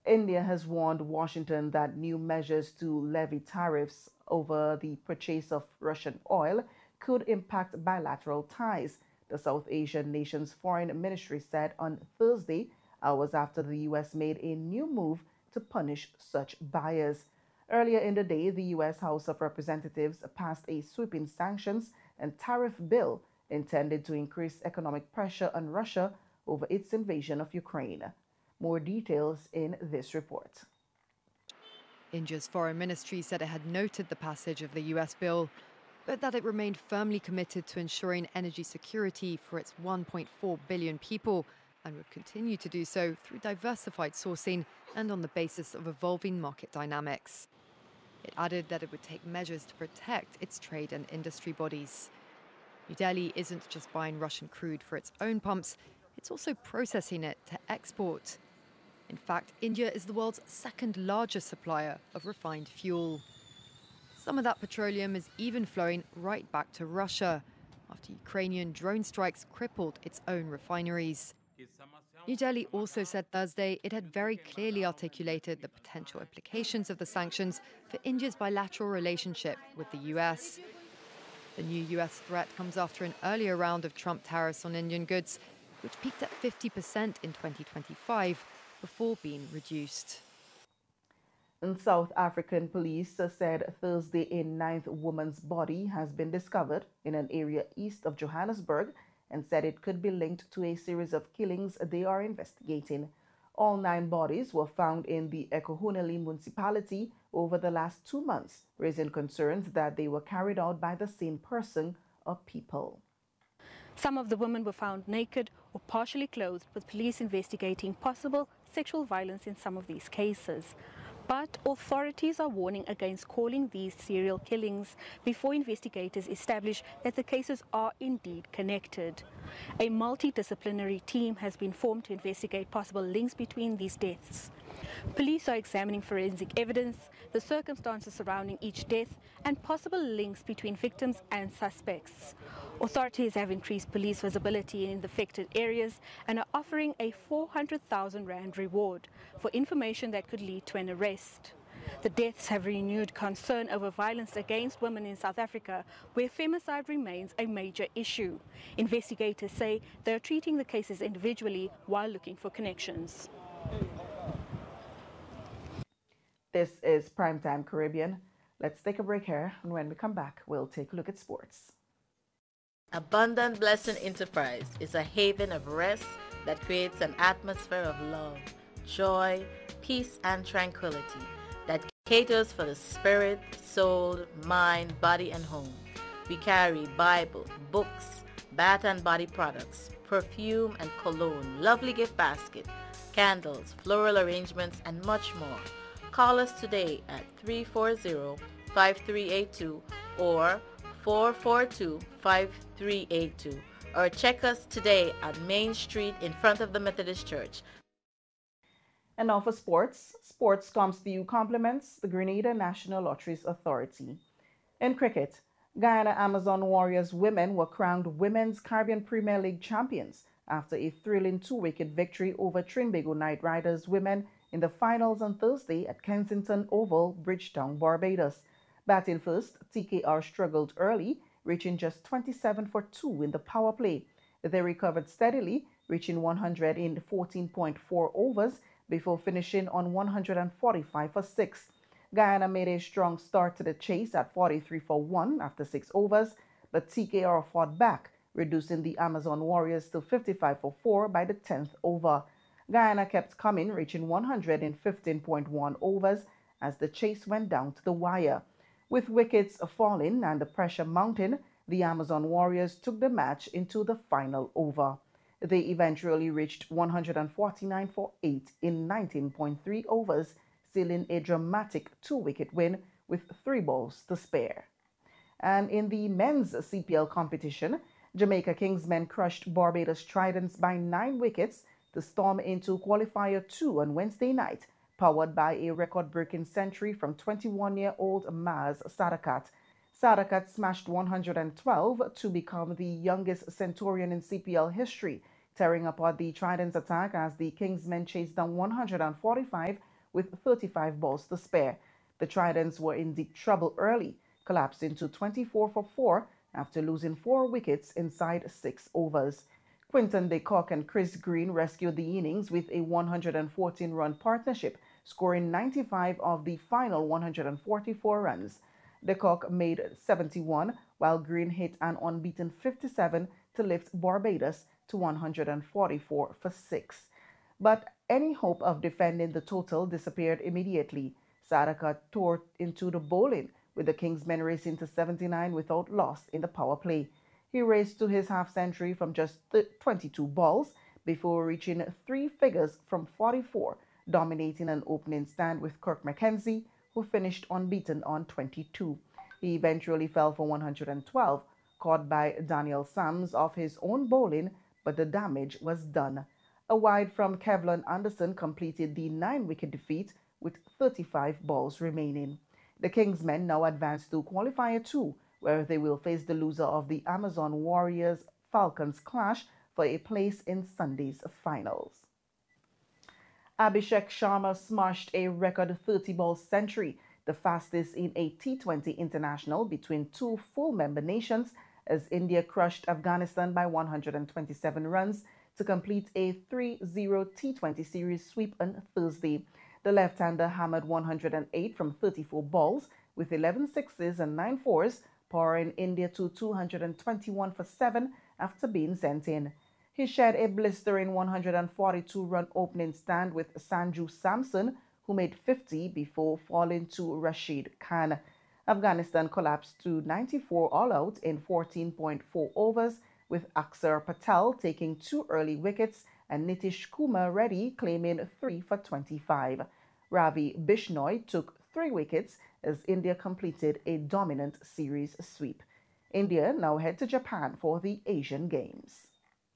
India has warned Washington that new measures to levy tariffs over the purchase of Russian oil could impact bilateral ties, the South Asian nation's foreign ministry said on Thursday, hours after the U.S. made a new move to punish such buyers. Earlier in the day, the U.S. House of Representatives passed a sweeping sanctions and tariff bill intended to increase economic pressure on Russia over its invasion of Ukraine. More details in this report. India's foreign ministry said it had noted the passage of the US bill, but that it remained firmly committed to ensuring energy security for its 1.4 billion people and would continue to do so through diversified sourcing and on the basis of evolving market dynamics. It added that it would take measures to protect its trade and industry bodies. New Delhi isn't just buying Russian crude for its own pumps, it's also processing it to export. In fact, India is the world's second largest supplier of refined fuel. Some of that petroleum is even flowing right back to Russia after Ukrainian drone strikes crippled its own refineries. New Delhi also said Thursday it had very clearly articulated the potential implications of the sanctions for India's bilateral relationship with the US. The new US threat comes after an earlier round of Trump tariffs on Indian goods, which peaked at 50% in 2025 before being reduced. And South African police said Thursday a ninth woman's body has been discovered in an area east of Johannesburg and said it could be linked to a series of killings they are investigating. All 9 bodies were found in the Ekurhuleni municipality over the last 2 months, raising concerns that they were carried out by the same person or people. Some of the women were found naked or partially clothed, with police investigating possible sexual violence in some of these cases. But authorities are warning against calling these serial killings before investigators establish that the cases are indeed connected. A multidisciplinary team has been formed to investigate possible links between these deaths. Police are examining forensic evidence, the circumstances surrounding each death, and possible links between victims and suspects. Authorities have increased police visibility in the affected areas and are offering a 400,000 rand reward for information that could lead to an arrest. The deaths have renewed concern over violence against women in South Africa, where femicide remains a major issue. Investigators say they are treating the cases individually while looking for connections. This is Primetime Caribbean. Let's take a break here, and when we come back, we'll take a look at sports. Abundant Blessing Enterprise is a haven of rest that creates an atmosphere of love, joy, peace, and tranquility that caters for the spirit, soul, mind, body, and home. We carry Bible, books, bath and body products, perfume and cologne, lovely gift basket, candles, floral arrangements, and much more. Call us today at 340-5382 or 442-5382, or check us today at Main Street in front of the Methodist Church. And now for sports. Sports comes to you compliments the Grenada National Lotteries Authority. In cricket, Guyana Amazon Warriors women were crowned Women's Caribbean Premier League champions after a thrilling 2-wicket victory over Trinbago Knight Riders women in the finals on Thursday at Kensington Oval, Bridgetown, Barbados. Batting first, TKR struggled early, reaching just 27 for 2 in the power play. They recovered steadily, reaching 100 in 14.4 overs before finishing on 145 for 6. Guyana made a strong start to the chase at 43 for 1 after 6 overs, but TKR fought back, reducing the Amazon Warriors to 55 for 4 by the 10th over. Guyana kept coming, reaching 100 in 15.1 overs as the chase went down to the wire. With wickets falling and the pressure mounting, the Amazon Warriors took the match into the final over. They eventually reached 149 for 8 in 19.3 overs, sealing a dramatic 2-wicket win with 3 balls to spare. And in the men's CPL competition, Jamaica Kingsmen crushed Barbados Tridents by 9 wickets to storm into Qualifier 2 on Wednesday night, powered by a record-breaking century from 21-year-old Maz Sadakat. Sadakat smashed 112 to become the youngest Centurion in CPL history, tearing apart the Tridents attack as the Kingsmen chased down 145 with 35 balls to spare. The Tridents were in deep trouble early, collapsing to 24 for 4 after losing 4 wickets inside 6 overs. Quinton de Kock and Chris Green rescued the innings with a 114-run partnership, scoring 95 of the final 144 runs. De Kock made 71, while Green hit an unbeaten 57 to lift Barbados to 144 for 6. But any hope of defending the total disappeared immediately. Sadaka tore into the bowling, with the Kingsmen racing to 79 without loss in the power play. He raced to his half-century from just 22 balls before reaching 3 figures from 44, dominating an opening stand with Kirk McKenzie, who finished unbeaten on 22. He eventually fell for 112, caught by Daniel Sams off his own bowling, but the damage was done. A wide from Kevlon Anderson completed the 9-wicket defeat with 35 balls remaining. The Kingsmen now advance to Qualifier 2, where they will face the loser of the Amazon Warriors-Falcons clash for a place in Sunday's finals. Abhishek Sharma smashed a record 30-ball century, the fastest in a T20 international between two full-member nations, as India crushed Afghanistan by 127 runs to complete a 3-0 T20 series sweep on Thursday. The left-hander hammered 108 from 34 balls with 11 sixes and 9 fours, powering India to 221 for 7 after being sent in. He shared a blistering 142-run opening stand with Sanju Samson, who made 50 before falling to Rashid Khan. Afghanistan collapsed to 94 all-out in 14.4 overs, with Aksar Patel taking 2 early wickets and Nitish Kumar Reddy claiming 3 for 25. Ravi Bishnoi took 3 wickets as India completed a dominant series sweep. India now head to Japan for the Asian Games.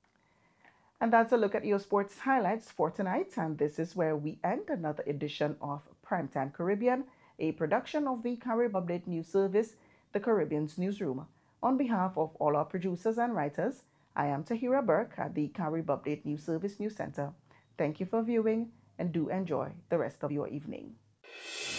And that's a look at your sports highlights for tonight, and this is where we end another edition of Primetime Caribbean, a production of the Carib Update News Service, the Caribbean's newsroom. On behalf of all our producers and writers, I am Tahira Burke at the Carib Update News Service News Center. Thank you for viewing, and do enjoy the rest of your evening.